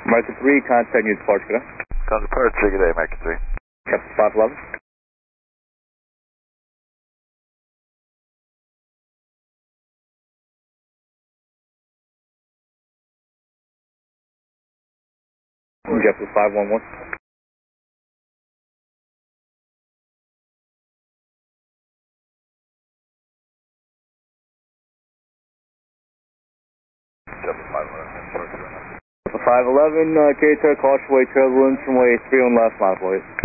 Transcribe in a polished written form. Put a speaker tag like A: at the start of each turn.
A: American 3, contact new departure, good day.
B: Contact departure, good day, American 3.
A: Captain 511. Captain 511.
B: Captain 511, departure.
A: Captain 511, K-Tech, caution way turbulence from way 3 on left, mile, please.